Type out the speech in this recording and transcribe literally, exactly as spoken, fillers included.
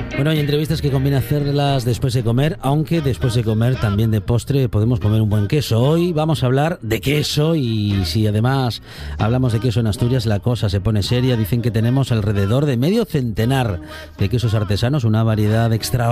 Bueno, hay entrevistas que conviene hacerlas después de comer, aunque después de comer también de postre podemos comer un buen queso. Hoy vamos a hablar de queso y si además hablamos de queso en Asturias la cosa se pone seria. Dicen que tenemos alrededor de medio centenar de quesos artesanos, una variedad extraordinaria